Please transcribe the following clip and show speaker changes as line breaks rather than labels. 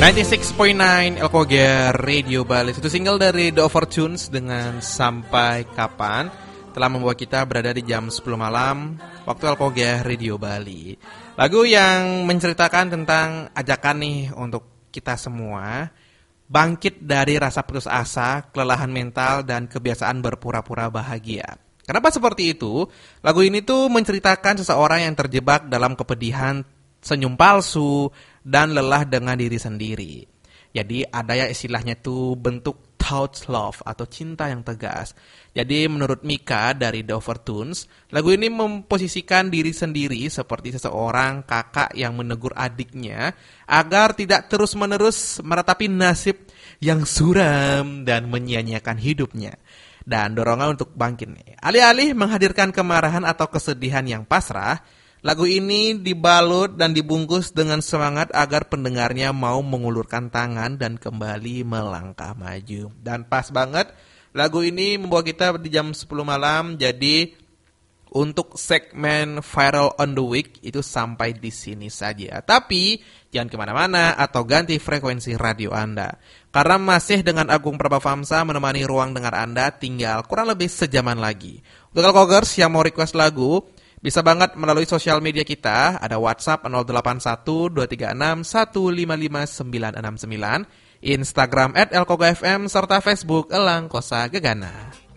96.9 Elkoga Radio Bali. Itu single dari The Overtunes dengan Sampai Kapan telah membuat kita berada di jam 10 malam waktu Elkoga Radio Bali. Lagu yang menceritakan tentang ajakan nih untuk kita semua bangkit dari rasa putus asa, kelelahan mental, dan kebiasaan berpura-pura bahagia. Kenapa seperti itu? Lagu ini tuh menceritakan seseorang yang terjebak dalam kepedihan, senyum palsu, dan lelah dengan diri sendiri. Jadi ada ya istilahnya tuh bentuk touch love atau cinta yang tegas. Jadi menurut Mika dari The Overtunes, lagu ini memposisikan diri sendiri seperti seseorang kakak yang menegur adiknya agar tidak terus-menerus meratapi nasib yang suram dan menyia-nyiakan hidupnya. Dan dorongan untuk bangkit nih. Alih-alih menghadirkan kemarahan atau kesedihan yang pasrah, lagu ini dibalut dan dibungkus dengan semangat agar pendengarnya mau mengulurkan tangan dan kembali melangkah maju. Dan pas banget, lagu ini membawa kita di jam 10 malam, jadi untuk segmen Viral on the Week itu sampai di sini saja. Tapi jangan kemana-mana atau ganti frekuensi radio Anda. Karena masih dengan Agung Prabafamsa menemani ruang dengar Anda tinggal kurang lebih sejaman lagi. Untuk Elkogers yang mau request lagu, bisa banget melalui sosial media kita, ada WhatsApp 081-236-155-969, Instagram @elkogafm, serta Facebook Elang Kosa Gegana.